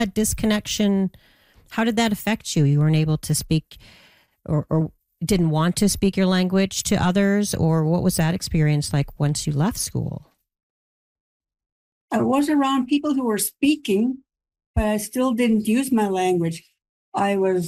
That disconnection, how did that affect you? You weren't able to speak or didn't want to speak your language to others, or what was that experience like once you left school? I was around people who were speaking, but I still didn't use my language. I was